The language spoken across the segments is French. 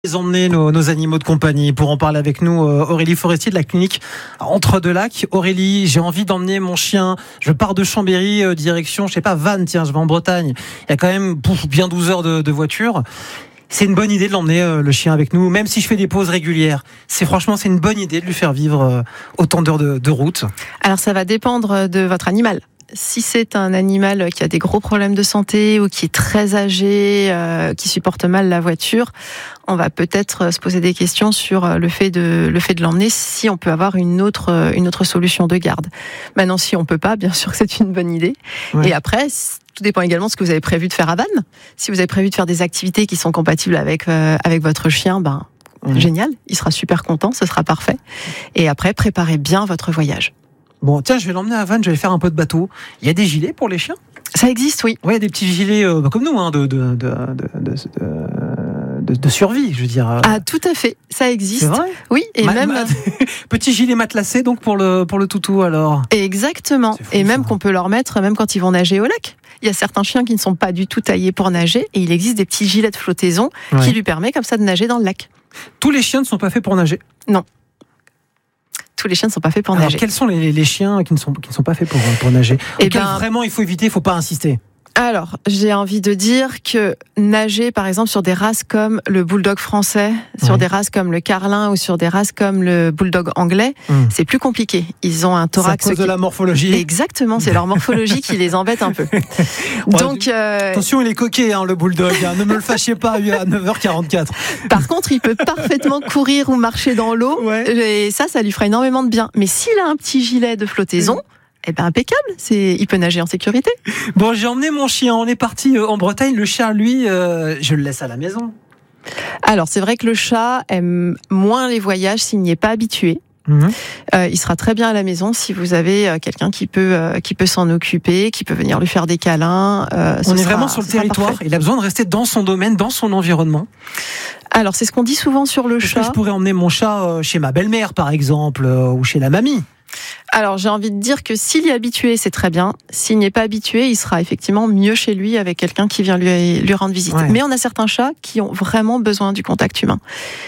Les emmener nos animaux de compagnie. Pour en parler avec nous, Aurélie Forestier de la clinique Entre-deux-Lacs. Aurélie, j'ai envie d'emmener mon chien. Je pars de Chambéry, direction, je sais pas, Vannes, tiens, je vais en Bretagne. Il y a quand même bien 12 heures de voiture. C'est une bonne idée de l'emmener, le chien, avec nous, même si je fais des pauses régulières. C'est une bonne idée de lui faire vivre autant d'heures de route. Alors ça va dépendre de votre animal. Si c'est un animal qui a des gros problèmes de santé ou qui est très âgé, qui supporte mal la voiture, on va peut-être se poser des questions sur le fait de l'emmener, si on peut avoir une autre solution de garde. Maintenant, si on peut pas, bien sûr que c'est une bonne idée. Ouais. Et après, tout dépend également de ce que vous avez prévu de faire à Vannes. Si vous avez prévu de faire des activités qui sont compatibles avec votre chien, génial, il sera super content, ce sera parfait. Et après, préparez bien votre voyage. Bon, tiens, je vais l'emmener à Vannes, je vais faire un peu de bateau. Il y a des gilets pour les chiens ? Ça existe, oui. Oui, il y a des petits gilets comme nous, de survie, je veux dire. Ah, tout à fait, ça existe. C'est vrai ? Oui, et même petit gilet matelassé donc pour le toutou alors. Exactement. Fou, et même qu'on peut leur mettre même quand ils vont nager au lac. Il y a certains chiens qui ne sont pas du tout taillés pour nager et il existe des petits gilets de flottaison qui lui permettent comme ça de nager dans le lac. Tous les chiens ne sont pas faits pour nager ? Non. Tous les chiens ne sont pas faits pour nager. Quels sont les chiens qui ne sont pas faits pour nager ? Vraiment, il faut éviter, il ne faut pas insister. Alors, j'ai envie de dire que nager, par exemple, sur des races comme le bulldog français, sur des races comme le carlin ou sur des races comme le bulldog anglais, c'est plus compliqué. Ils ont un thorax. C'est à cause de la morphologie. Exactement, c'est leur morphologie qui les embête un peu. Donc, attention, il est coquet, le bulldog. Ne me le fâchez pas à 9h44. Par contre, il peut parfaitement courir ou marcher dans l'eau. Et ça lui fera énormément de bien. Mais s'il a un petit gilet de flottaison, impeccable, il peut nager en sécurité. Bon, j'ai emmené mon chien, on est parti en Bretagne. Le chat, lui, je le laisse à la maison. Alors, c'est vrai que le chat aime moins les voyages s'il n'y est pas habitué. Il sera très bien à la maison si vous avez quelqu'un qui peut s'en occuper, qui peut venir lui faire des câlins. On est vraiment sur le territoire. Parfait. Il a besoin de rester dans son domaine, dans son environnement. Alors, c'est ce qu'on dit souvent sur le chat. Je pourrais emmener mon chat chez ma belle-mère, par exemple, ou chez la mamie. Alors, j'ai envie de dire que s'il est habitué, c'est très bien. S'il n'y est pas habitué, il sera effectivement mieux chez lui avec quelqu'un qui vient lui rendre visite. Ouais. Mais on a certains chats qui ont vraiment besoin du contact humain.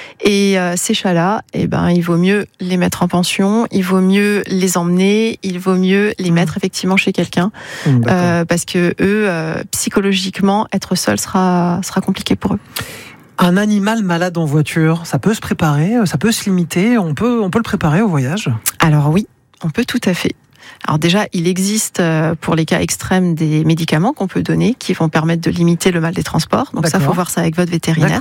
Et ces chats-là, il vaut mieux les mettre en pension, il vaut mieux les emmener, il vaut mieux les mettre effectivement chez quelqu'un. Parce que eux, psychologiquement, être seul sera compliqué pour eux. Un animal malade en voiture, ça peut se préparer, ça peut se limiter, on peut le préparer au voyage ? Alors oui, on peut tout à fait. Alors déjà, il existe pour les cas extrêmes des médicaments qu'on peut donner qui vont permettre de limiter le mal des transports. Donc ça, faut voir ça avec votre vétérinaire.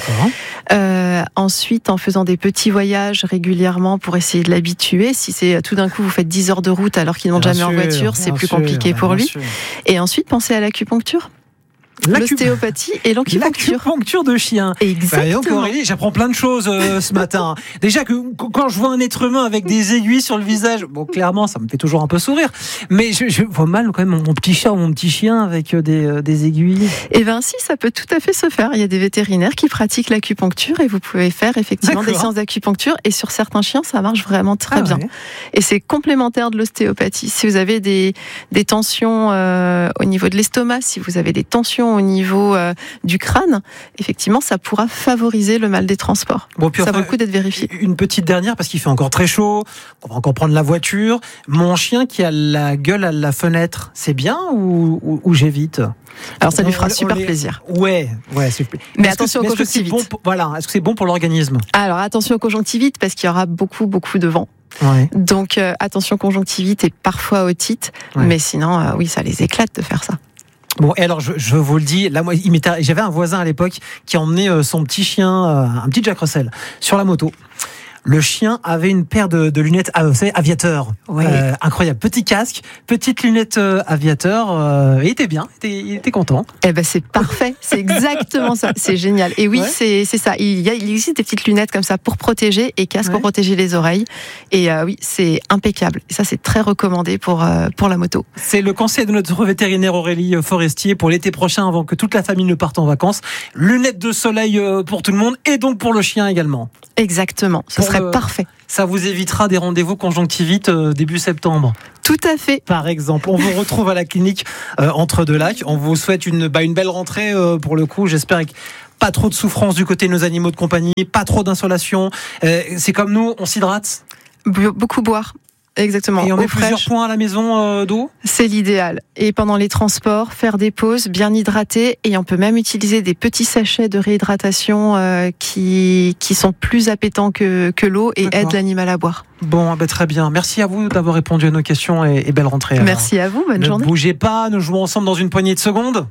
D'accord. Ensuite, en faisant des petits voyages régulièrement pour essayer de l'habituer. Si c'est tout d'un coup, vous faites 10 heures de route alors qu'il ne monte jamais en voiture, c'est plus compliqué pour lui. Et ensuite, pensez à l'acupuncture. L'ostéopathie et l'acupuncture. L'acupuncture de chien. Exactement. Donc Aurélie, j'apprends plein de choses ce matin. Déjà que quand je vois un être humain avec des aiguilles sur le visage, bon, clairement, ça me fait toujours un peu sourire. Mais je vois mal quand même mon petit chat ou mon petit chien avec des aiguilles. Si, ça peut tout à fait se faire. Il y a des vétérinaires qui pratiquent l'acupuncture et vous pouvez faire effectivement des séances d'acupuncture. Et sur certains chiens, ça marche vraiment très bien. Ouais. Et c'est complémentaire de l'ostéopathie. Si vous avez des tensions au niveau de l'estomac, si vous avez des tensions au niveau du crâne, effectivement, ça pourra favoriser le mal des transports. Bon, ça vaut le coup d'être vérifié. Une petite dernière, parce qu'il fait encore très chaud, on va encore prendre la voiture. Mon chien qui a la gueule à la fenêtre, c'est bien ou j'évite ? Alors ça lui fera super plaisir. Ouais, super. Mais attention aux conjonctivites. Est-ce que c'est bon pour l'organisme ? Alors attention aux conjonctivites, parce qu'il y aura beaucoup de vent. Ouais. Donc attention conjonctivite et parfois otite, mais sinon, oui, ça les éclate de faire ça. Bon, et alors je vous le dis, là moi, j'avais un voisin à l'époque qui emmenait son petit chien, un petit Jack Russell, sur la moto. Le chien avait une paire de lunettes, vous savez, aviateur. Ouais. Incroyable. Petit casque, petite lunette aviateur. Il était bien, il était content. C'est parfait. C'est exactement ça. C'est génial. Et oui, c'est ça. Il existe des petites lunettes comme ça pour protéger et casque pour protéger les oreilles. Et oui, c'est impeccable. Et ça, c'est très recommandé pour la moto. C'est le conseil de notre vétérinaire Aurélie Forestier pour l'été prochain avant que toute la famille ne parte en vacances. Lunettes de soleil pour tout le monde et donc pour le chien également. Exactement. Ce serait parfait. Ça vous évitera des rendez-vous conjonctivites début septembre. Tout à fait. Par exemple, on vous retrouve à la clinique Entre-deux-Lacs. On vous souhaite une belle rentrée pour le coup. J'espère pas trop de souffrance du côté de nos animaux de compagnie, pas trop d'insolation. C'est comme nous, on s'hydrate. Beaucoup boire. Exactement. Et on met plusieurs fraîche. points à la maison d'eau. C'est l'idéal. Et pendant les transports, faire des pauses, bien hydrater. Et on peut même utiliser des petits sachets de réhydratation qui sont plus appétants que l'eau et aident l'animal à boire. Bon, très bien. Merci à vous d'avoir répondu à nos questions et belle rentrée. Merci à vous, bonne journée. Ne bougez pas, nous jouons ensemble dans une poignée de secondes.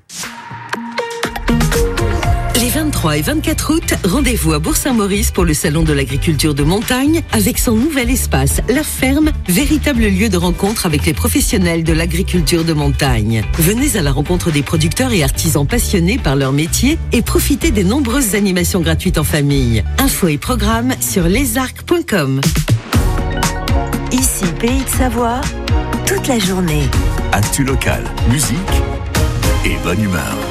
Les 23 et 24 août, rendez-vous à Bourg-Saint-Maurice pour le Salon de l'agriculture de montagne avec son nouvel espace, La Ferme, véritable lieu de rencontre avec les professionnels de l'agriculture de montagne. Venez à la rencontre des producteurs et artisans passionnés par leur métier et profitez des nombreuses animations gratuites en famille. Infos et programmes sur lesarcs.com. Ici, Pays de Savoie, toute la journée. Actu local, musique et bonne humeur.